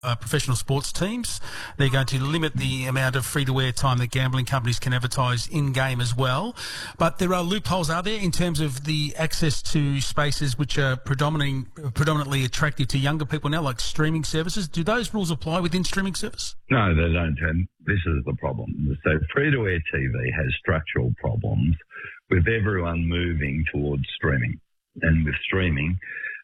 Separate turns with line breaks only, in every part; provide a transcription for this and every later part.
professional sports teams. They're going to limit the amount of free-to-air time that gambling companies can advertise in-game as well. But there are loopholes, are there, in terms of the access to spaces which are predominantly attractive to younger people now, like streaming services? Do those rules apply within streaming service?
No, they don't. And this is the problem. So free-to-air TV has structural problems with everyone moving towards streaming. And with streaming,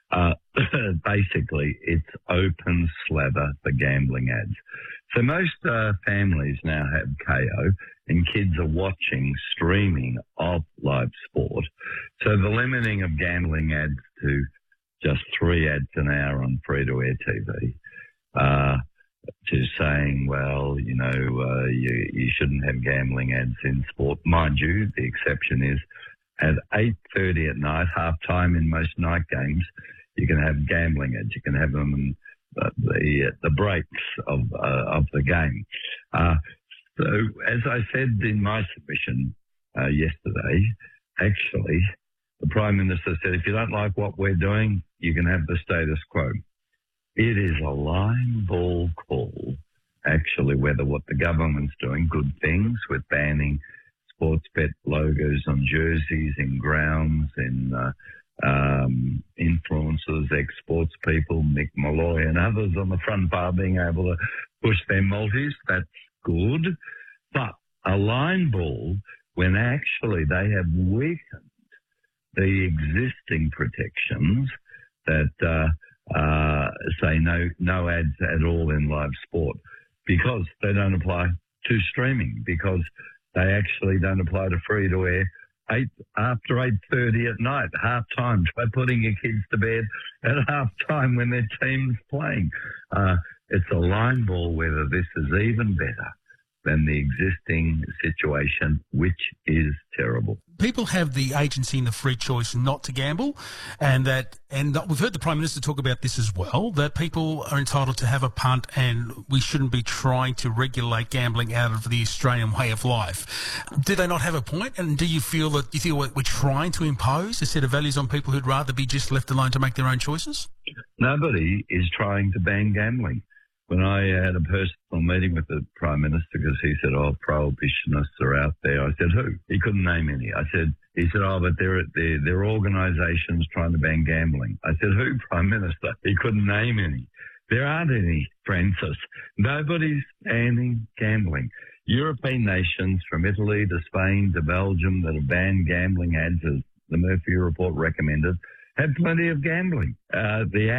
basically it's open slather for gambling ads. So most families now have KO and kids are watching streaming of live sport. So the limiting of gambling ads to just 3 ads an hour on free-to-air TV, to saying, well, you shouldn't have gambling ads in sport. Mind you, the exception is at 8:30 at night, half-time in most night games, you can have gambling ads. You can have them in the breaks of the game. So as I said in my submission yesterday, actually, the Prime Minister said, if you don't like what we're doing, you can have the status quo. It is a line ball call, actually, whether what the government's doing, good things with banning sports bet logos on jerseys, in grounds, in influencers, ex-sports people, Mick Malloy and others on the front bar being able to push their multis, that's good. But a line ball, when actually they have weakened the existing protections that say no ads at all in live sport, because they don't apply to streaming, because they actually don't apply to free-to-air after 8:30 at night, half-time. Try putting your kids to bed at half-time when their team's playing. It's a line ball whether this is even better than the existing situation, which is terrible.
People have the agency and the free choice not to gamble, and we've heard the Prime Minister talk about this as well, that people are entitled to have a punt and we shouldn't be trying to regulate gambling out of the Australian way of life. Do they not have a point? And do you feel we're trying to impose a set of values on people who'd rather be just left alone to make their own choices?
Nobody is trying to ban gambling. When I had a personal meeting with the Prime Minister, because he said, prohibitionists are out there, I said, who? He couldn't name any. He said, but they're organisations trying to ban gambling. I said, who, Prime Minister? He couldn't name any. There aren't any, Francis. Nobody's banning gambling. European nations, from Italy to Spain to Belgium, that have banned gambling ads, as the Murphy Report recommended, had plenty of gambling. The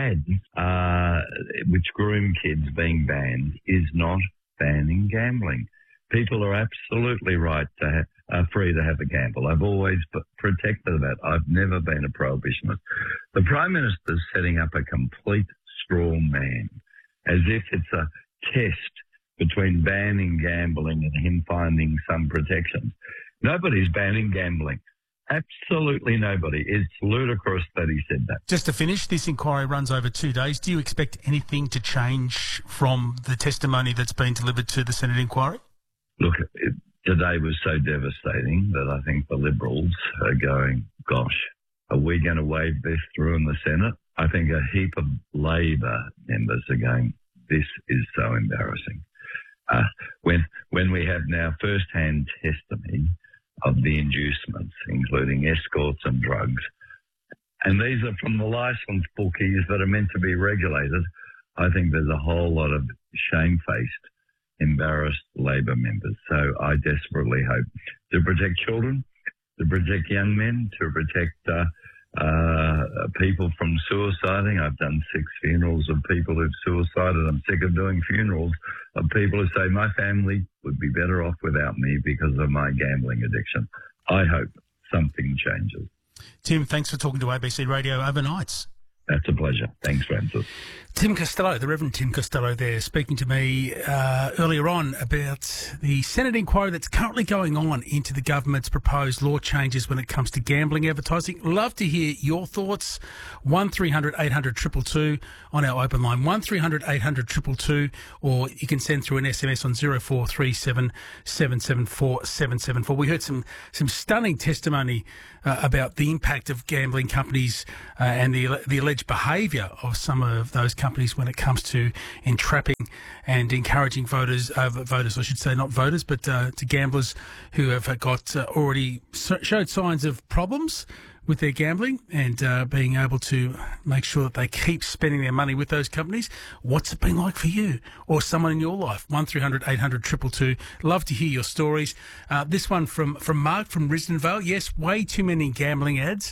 ads, which groom kids being banned, is not banning gambling. People are absolutely right to free to have a gamble. I've always protected that. I've never been a prohibitionist. The Prime Minister's setting up a complete straw man, as if it's a test between banning gambling and him finding some protections. Nobody's banning gambling. Absolutely nobody. It's ludicrous that he said that.
Just to finish, this inquiry runs over 2 days. Do you expect anything to change from the testimony that's been delivered to the Senate inquiry?
Look, today was so devastating that I think the Liberals are going, gosh, are we going to wave this through in the Senate? I think a heap of Labor members are going, this is so embarrassing. When we have now first-hand testimony of the inducements, including escorts and drugs. And these are from the licensed bookies that are meant to be regulated. I think there's a whole lot of shamefaced, embarrassed Labor members. So I desperately hope to protect children, to protect young men, to protect people from suiciding. I've done 6 funerals of people who've suicided. I'm sick of doing funerals of people who say my family would be better off without me because of my gambling addiction. I hope something changes.
Tim, thanks for talking to ABC Radio overnights.
That's a pleasure. Thanks, Francis.
Tim Costello, the Reverend Tim Costello there, speaking to me earlier on about the Senate inquiry that's currently going on into the government's proposed law changes when it comes to gambling advertising. Love to hear your thoughts. 1300 800 222 on our open line, 1300 800 222, or you can send through an SMS on 0437 774 774. We heard some stunning testimony about the impact of gambling companies and the alleged alleged behaviour of some of those companies when it comes to entrapping and encouraging voters, I should say, not voters, but to gamblers who have got already showed signs of problems with their gambling and being able to make sure that they keep spending their money with those companies. What's it been like for you or someone in your life? 1300 800 222. Love to hear your stories. This one from Mark from Risdon Vale. Yes, way too many gambling ads,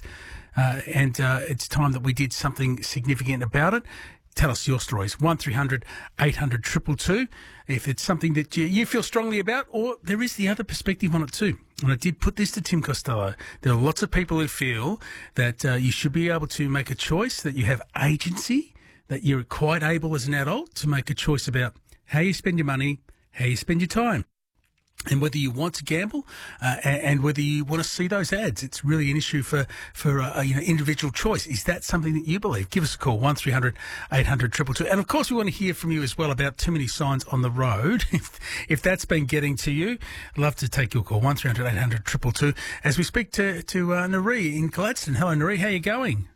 and it's time that we did something significant about it. Tell us your stories. 1300 800 222. If it's something that you feel strongly about, or there is the other perspective on it too. And I did put this to Tim Costello. There are lots of people who feel that you should be able to make a choice, that you have agency, that you're quite able as an adult to make a choice about how you spend your money, how you spend your time. And whether you want to gamble and whether you want to see those ads, it's really an issue for individual choice. Is that something that you believe? Give us a call, 1300 800 222. And of course, we want to hear from you as well about too many signs on the road. If that's been getting to you, love to take your call, 1300 800 222. As we speak to Naree in Gladstone. Hello, Naree. How are you going?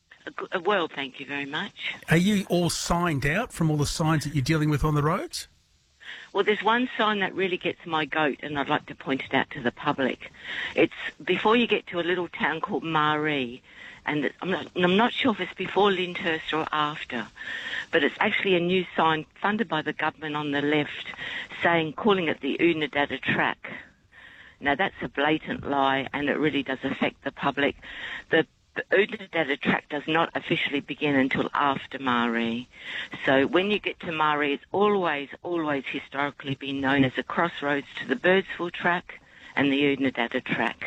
Well, thank you very much.
Are you all signed out from all the signs that you're dealing with on the roads?
Well, there's one sign that really gets my goat, and I'd like to point it out to the public. It's before you get to a little town called Maree, and I'm not sure if it's before Lyndhurst or after, but it's actually a new sign funded by the government on the left calling it the Oodnadatta Track. Now, that's a blatant lie, and it really does affect the public. The Oodnadatta Track does not officially begin until after Maree. So when you get to Maree, it's always historically been known as a crossroads to the Birdsville Track and the Oodnadatta Track.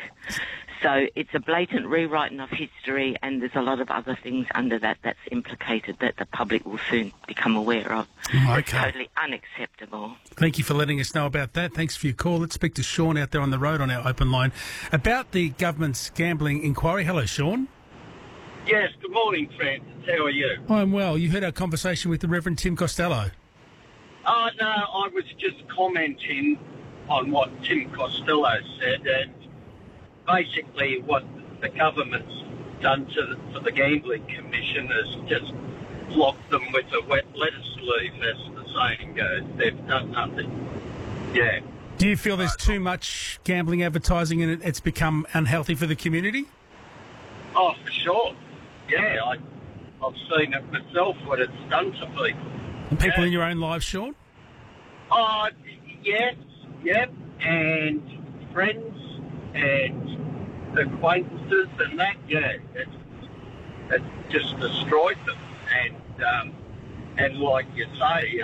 So it's a blatant rewriting of history, and there's a lot of other things under that's implicated that the public will soon become aware of.
Okay.
It's totally unacceptable.
Thank you for letting us know about that. Thanks for your call. Let's speak to Sean out there on the road on our open line about the government's gambling inquiry. Hello, Sean.
Yes, good morning, Francis. How are you?
I'm well. You heard our conversation with the Reverend Tim Costello.
Oh, no, I was just commenting on what Tim Costello said, and basically what the government's done for the Gambling Commission is just locked them with a wet lettuce leaf, as the saying goes. They've done nothing. Yeah.
Do you feel there's too much gambling advertising and it's become unhealthy for the community?
Oh, for sure. Yeah, I've seen it myself, what it's done to people.
And people in your own lives, Sean?
Oh, yes, yep, and friends and acquaintances and that, yeah, it just destroyed them. And like you say,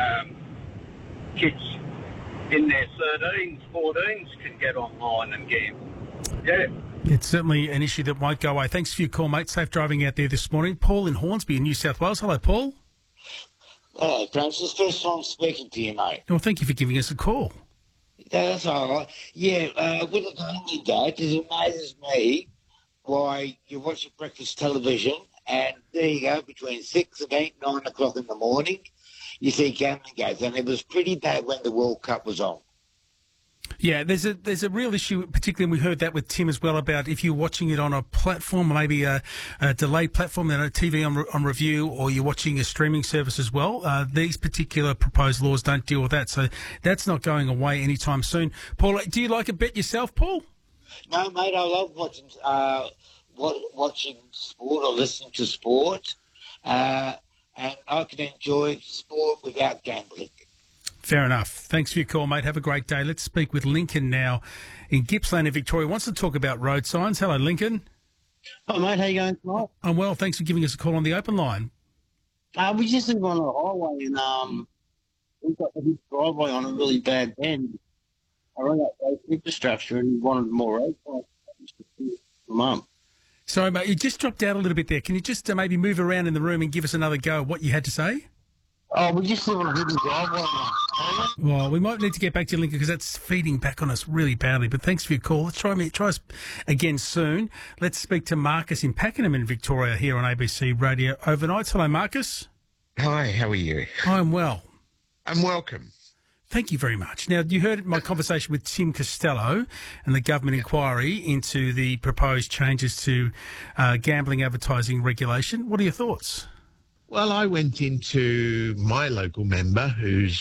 kids in their 13s, 14s can get online and gamble. Yeah.
It's certainly an issue that won't go away. Thanks for your call, mate. Safe driving out there this morning. Paul in Hornsby in New South Wales. Hello, Paul.
Hello, Francis. First time speaking to you, mate.
Well, thank you for giving us a call.
That's all right. Yeah, with the only date, it amazes me why you watch breakfast television and there you go, between 6 and 8, 9 o'clock in the morning, you see gambling games. And it was pretty bad when the World Cup was on.
Yeah, there's a real issue, particularly, and we heard that with Tim as well, about if you're watching it on a platform, maybe a delayed platform, then a TV on review, or you're watching a streaming service as well. These particular proposed laws don't deal with that, so that's not going away anytime soon. Paul, do you like a bet yourself, Paul?
No, mate, I love watching sport or listening to sport, and I can enjoy sport without gambling.
Fair enough. Thanks for your call, mate. Have a great day. Let's speak with Lincoln now in Gippsland in Victoria. Wants to talk about road signs. Hello, Lincoln.
Hi, mate. How you going tonight?
I'm well. Thanks for giving us a call on the open line.
We just live on a highway and we've got a big driveway on a really bad bend. I rang up basic infrastructure and wanted more road signs for Mum.
Sorry, mate. You just dropped out a little bit there. Can you just maybe move around in the room and give us another go at what you had to say?
Oh, we just live on a hidden driveway now.
Well, we might need to get back to you, Lincoln, because that's feeding back on us really badly. But thanks for your call. Let's try us again soon. Let's speak to Marcus in Pakenham in Victoria here on ABC Radio Overnights. Hello, Marcus.
Hi, how are you?
I'm well.
I'm welcome.
Thank you very much. Now, you heard my conversation with Tim Costello and the government inquiry into the proposed changes to gambling advertising regulation. What are your thoughts?
Well, I went into my local member, who's